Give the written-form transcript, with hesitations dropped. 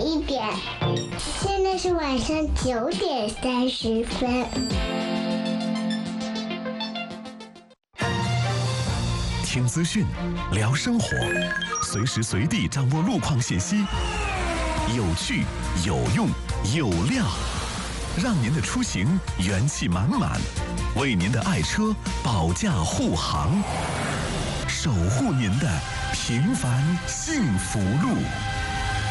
一点。现在是晚上9:30。 听资讯，聊生活，随时随地掌握路况信息，有趣、有用、有料，让您的出行元气满满，为您的爱车保驾护航，守护您的平凡幸福路。